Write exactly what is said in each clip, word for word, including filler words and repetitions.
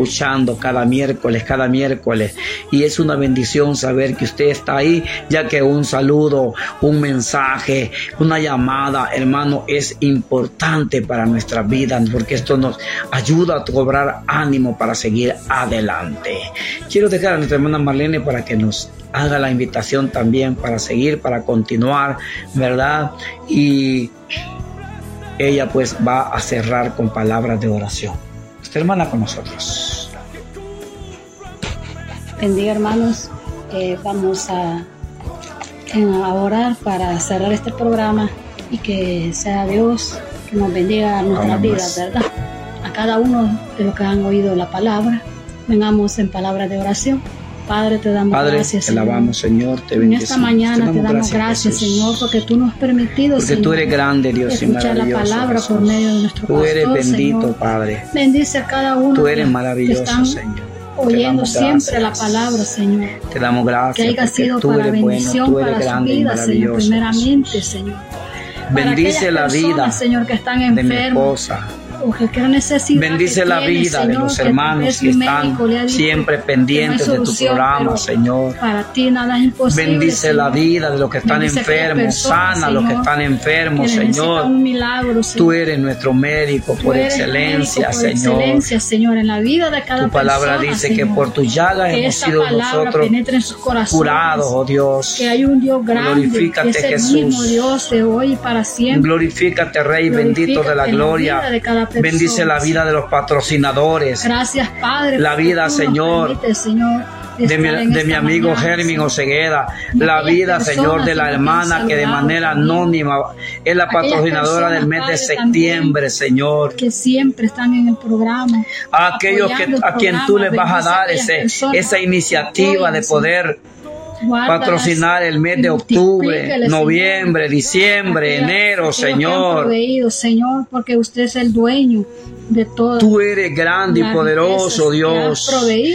escuchando cada miércoles, cada miércoles. Y es una bendición saber que usted está ahí, ya que un saludo, un mensaje, una llamada, hermano, es importante para nuestra vida, porque esto nos ayuda a cobrar ánimo para seguir adelante. Quiero dejar a nuestra hermana Marlene para que nos haga la invitación también para seguir, para continuar, ¿verdad? Y ella pues va a cerrar con palabras de oración. Nuestra hermana con nosotros. Bendiga, hermanos. Eh, vamos a, a orar para cerrar este programa y que sea Dios que nos bendiga a nuestras Amén. vidas, ¿verdad? A cada uno de los que han oído la palabra, vengamos en palabras de oración. Padre, te damos Padre, gracias, te Señor. alabamos, Señor, te En bendecimos. esta mañana te damos gracias, gracias Señor, porque tú nos has permitido, porque Señor, tú eres grande, Dios, y escuchar la maravilloso, palabra Jesús. por medio de nuestro Tú pastor, eres bendito, Señor. Padre. Bendice a cada uno Tú eres que maravilloso, están Señor. Te oyendo damos siempre la gracias. palabra, Señor. Te damos gracias Que haya porque sido tú para eres bueno, bendición tú eres para su grande y vida, Señor, maravilloso, primeramente, Jesús. Señor. Bendice Para la aquellas vida personas, Señor, que están de mi enfermos, esposa. o que quieran necesidad. Bendice que la tienen, vida de Señor, los que hermanos tal que vez un están médico le ha dicho siempre que no hay pendientes de tu solución, programa, pero Señor. Para ti nada es imposible. Bendice Señor. la vida de los que están Bendice a aquellas enfermos, personas, sana a los que Señor, están enfermos, que necesitan Señor. un milagro, Señor. Tú eres nuestro médico Tú por eres excelencia, médico por Señor. excelencia, Señor, en la vida de cada Tu palabra persona, dice Señor. que por tus llagas Que hemos esa sido palabra nosotros penetre en sus corazones, curados, oh Dios. que hay un Dios grande, Glorifícate, que es el Jesús. mismo Dios de hoy y para siempre. Glorifícate, Rey bendito de la Glorifícate en la gloria. vida de cada persona. Bendice la vida de los patrocinadores. Gracias, Padre. La porque vida, tú nos Señor, permites, Señor, de mi, estar en de esta mi amigo mañana, Germin Señor. Osegueda, De la aquellas vida, personas, Señor, de la Señor, que hermana han que de saludado manera también. anónima es la Aquellas patrocinadora del personas, mes de Padre, septiembre, también, Señor. que siempre están en el programa. A aquellos que, apoyando el a quien tú programa. les vas a Bendice dar aquellas ese, personas esa que iniciativa apoyan, de Señor. poder Guárdalas, patrocinar el mes de multiplícale, octubre, Señor, noviembre, diciembre, aquellas- enero, aquellos que han Señor. proveído, Señor, porque usted es el dueño de todo. Tú eres grande y poderoso, Dios.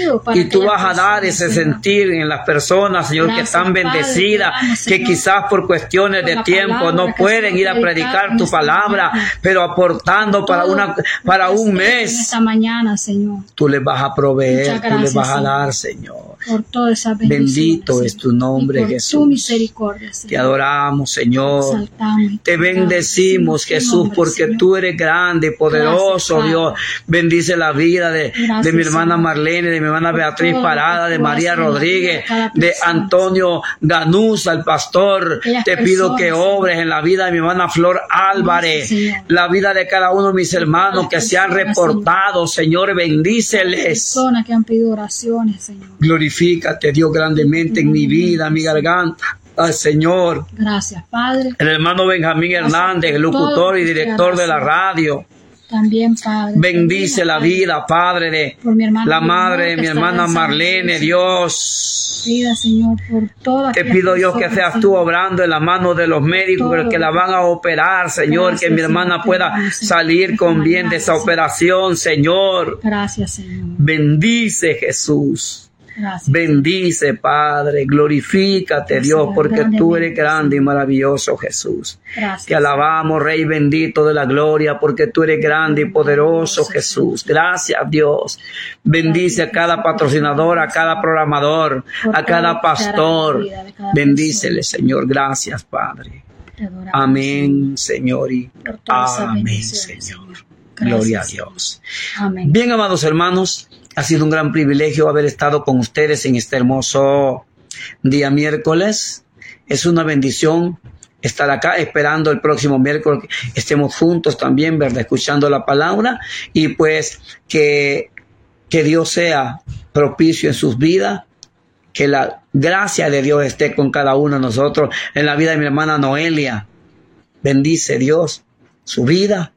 Y tú vas a dar ese sentir en las personas, Señor, que están bendecidas, que quizás por cuestiones de tiempo no pueden ir a predicar tu palabra, pero aportando para una para un mes. Esta mañana, Señor. Tú les vas a proveer, Muchas tú les gracias, vas a Señor, dar, Señor. por todas esas bendiciones. Bendito es tu nombre, y por Jesús. tu misericordia, Señor. Te adoramos, Señor. Exaltamos y Te te bendecimos, bendecimos tu Jesús, nombre, porque Señor. tú eres grande, poderoso, Gracias, Dios. Bendice la vida de, Gracias, de mi hermana Señor, Marlene, de mi hermana por Beatriz todo lo Parada, que de tú María haces en la vida Rodríguez, de cada de persona, Antonio Ganuza, el pastor. Aquellas Te pido que personas, obres en la vida de mi hermana Flor Álvarez, Gracias, Señor. la vida de cada uno de mis hermanos Por que todas se han las personas, reportado, Señor, bendíceles. Personas que han pedido oraciones, Señor. Glorifícate, Dios, grandemente en mi vida, en mi garganta. Al Señor. Gracias, Padre. El hermano Benjamín Hernández, el locutor y director de la radio. También, Padre. Bendice la vida, Padre, de por mi hermana la madre de Leonor, mi que está hermana en San Marlene, Luis. Dios. Vida, Señor, por todas Te las pido, Dios, que personas, seas tú Señor. obrando en la mano de los médicos Todo. que la van a operar, Señor, Gracias, que mi hermana Señor, pueda te damos, Señor, salir esta con bien mañana, de esa Señor. operación, Señor. Gracias, Señor. Bendice, Jesús. Gracias. Bendice, Padre, glorifícate, Gracias, Dios, porque tú eres grandemente, grande y Señor. maravilloso, Jesús. Gracias. Te alabamos, Rey bendito de la gloria, porque tú eres grande y poderoso, Gracias, Jesús. Gracias, Dios. Bendice a cada patrocinador, a cada programador, Por a cada todo lo que hará en la pastor. vida de cada Bendícele, persona. Señor. Gracias, Padre. Te adoramos, Amén, Señor. Y por todas esas amén, bendiciones, Señor. Señor. Gloria a Gracias, Dios. Amén. Bien, amados hermanos, ha sido un gran privilegio haber estado con ustedes en este hermoso día miércoles. Es una bendición estar acá, esperando el próximo miércoles que estemos juntos también, ¿verdad? Escuchando la palabra, y pues que, que Dios sea propicio en sus vidas, que la gracia de Dios esté con cada uno de nosotros. En la vida de mi hermana Noelia, bendice Dios su vida,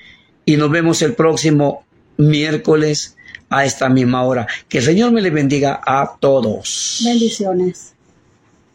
y nos vemos el próximo miércoles a esta misma hora. Que el Señor me le bendiga a todos. Bendiciones.